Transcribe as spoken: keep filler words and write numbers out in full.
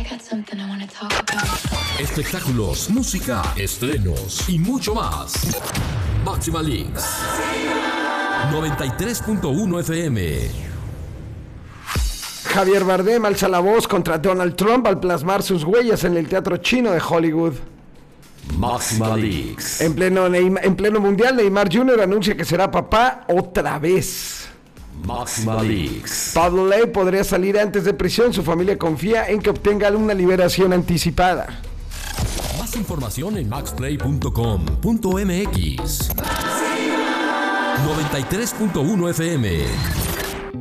Espectáculos, música, estrenos y mucho más. Máxima Leaks noventa y tres punto uno F M. Javier Bardem alza la voz contra Donald Trump al plasmar sus huellas en el teatro chino de Hollywood. Máxima Leaks. En pleno, en pleno mundial, Neymar junior anuncia que será papá otra vez. Máxima Leaks. Pablo Ley podría salir antes de prisión. Su familia confía en que obtenga una liberación anticipada. Más información en max play punto com punto m x. noventa y tres punto uno F M.